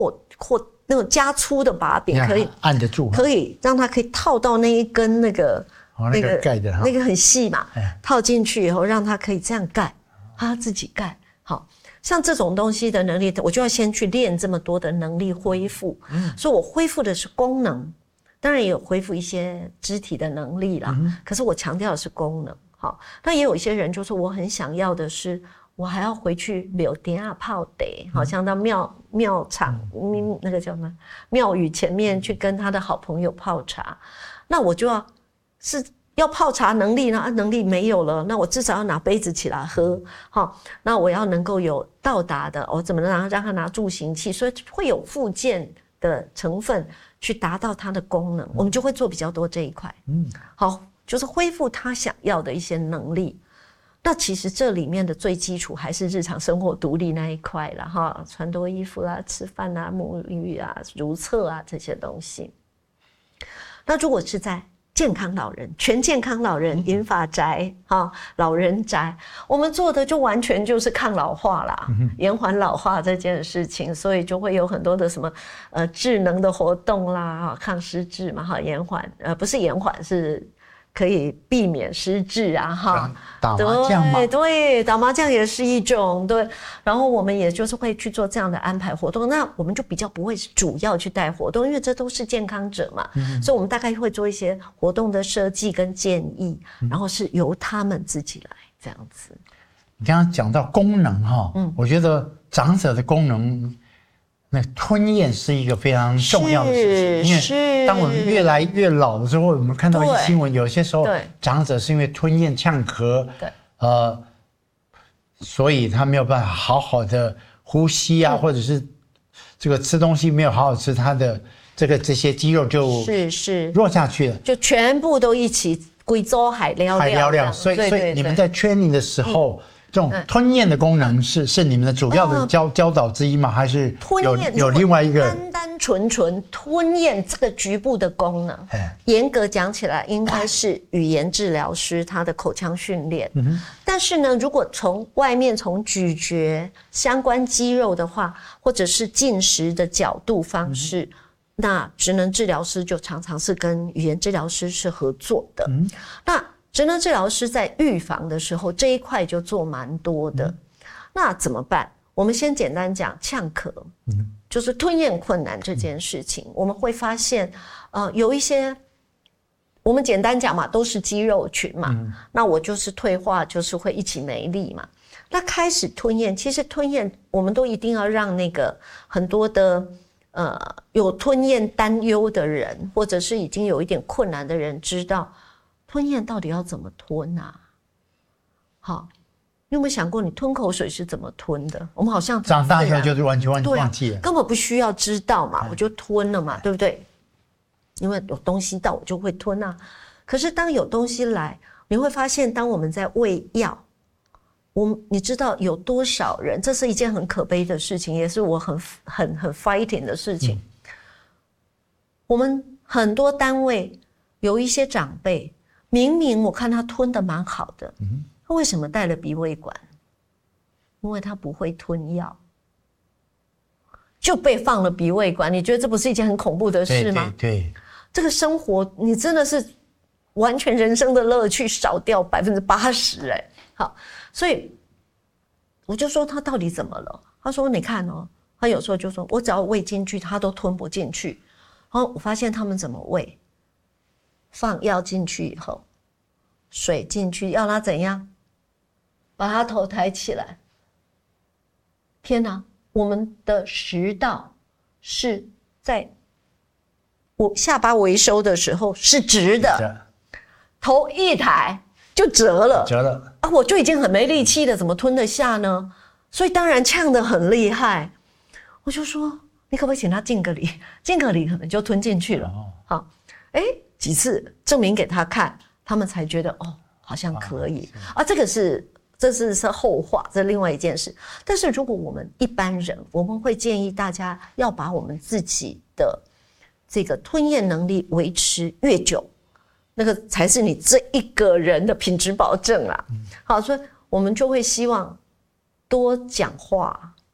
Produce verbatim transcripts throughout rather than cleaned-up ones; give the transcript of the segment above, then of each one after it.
或或那种加粗的把柄，可以按得住， 可以让它可以套到那一根那个、 哦、那个盖的那个很细嘛，套进去以后让它可以这样盖，它自己盖。好，像这种东西的能力，我就要先去练这么多的能力恢复。嗯，所以我恢复的是功能，当然也有恢复一些肢体的能力啦。嗯、可是我强调的是功能。好，那也有一些人就说我很想要的是，我还要回去柳店啊泡茶，好像到庙庙场、嗯、那个叫什么庙宇前面去跟他的好朋友泡茶，那我就要是要泡茶能力呢、啊，能力没有了，那我至少要拿杯子起来喝，好，那我要能够有到达的，我怎么能让他拿助行器，所以会有附件的成分去达到它的功能，我们就会做比较多这一块，嗯，好。就是恢复他想要的一些能力，那其实这里面的最基础还是日常生活独立那一块啦哈，穿脱衣服啦、吃饭啊、沐浴啊、如厕啊这些东西。那如果是在健康老人、全健康老人、银发宅哈、老人宅，我们做的就完全就是抗老化啦，延缓老化这件事情，所以就会有很多的什么呃智能的活动啦，抗失智嘛哈，延缓呃不是延缓是。可以避免失智啊，哈， 打麻将嘛， 对对，打麻将也是一种对。然后我们也就是会去做这样的安排活动，那我们就比较不会主要去带活动，因为这都是健康者嘛，嗯、所以我们大概会做一些活动的设计跟建议，嗯、然后是由他们自己来这样子。 你刚刚讲到功能哈，嗯，我觉得长者的功能。那吞咽是一个非常重要的事情，因为当我们越来越老的时候，我们看到一些新闻，有些时候长者是因为吞咽呛咳，呃，所以他没有办法好好的呼吸啊，或者是这个吃东西没有好好吃，他的这个这些肌肉就是是弱下去了， 就全部都一起贵州海撩海撩撩，所以所以你们在 training 的时候。嗯这种吞咽的功能是、嗯、是你们的主要的教、呃、教导之一吗？还是有有另外一个单单纯纯吞咽这个局部的功能？严格讲起来，应该是语言治疗师他的口腔训练。嗯、但是呢，如果从外面从咀嚼相关肌肉的话，或者是进食的角度方式，嗯、那职能治疗师就常常是跟语言治疗师是合作的。嗯、那职能治疗师在预防的时候，这一块就做蛮多的。嗯、那怎么办？我们先简单讲呛咳，嗯、就是吞咽困难这件事情。嗯、我们会发现，呃，有一些，我们简单讲嘛，都是肌肉群嘛。嗯、那我就是退化，就是会一起没力嘛。那开始吞咽，其实吞咽，我们都一定要让那个很多的呃有吞咽担忧的人，或者是已经有一点困难的人知道。吞咽到底要怎么吞啊？好，你有没有想过你吞口水是怎么吞的？我们好像长大以后就是完全忘记了， 根本不需要知道嘛，我就吞了嘛，对不对？因为有东西到我就会吞啊。可是当有东西来，你会发现，当我们在喂药，我你知道有多少人？这是一件很可悲的事情，也是我很很很 fighting 的事情。嗯、我们很多单位有一些长辈。明明我看他吞得蛮好的，嗯、他为什么带了鼻胃管？因为他不会吞药，就被放了鼻胃管。你觉得这不是一件很恐怖的事吗？ 对 对, 对， 这个生活你真的是完全人生的乐趣少掉百分之八十哎。好，所以我就说他到底怎么了？他说你看哦，他有时候就说我只要喂进去，他都吞不进去。然后我发现他们怎么喂？放药进去以后，水进去，要他怎样？把他头抬起来。天哪，我们的食道是在我下巴微收的时候是直的，头一抬就折了， 折了啊！我就已经很没力气了，怎么吞得下呢？所以当然呛得很厉害。我就说，你可不可以请他敬个礼？敬个礼可能就吞进去了。哦、好，哎。几次证明给他看，他们才觉得哦，好像可以啊。这个是这是是后话，这是另外一件事。但是如果我们一般人，我们会建议大家要把我们自己的这个吞咽能力维持越久，那个才是你这一个人的品质保证啦。好，所以我们就会希望多讲话，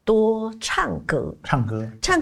多唱歌。 唱歌， 唱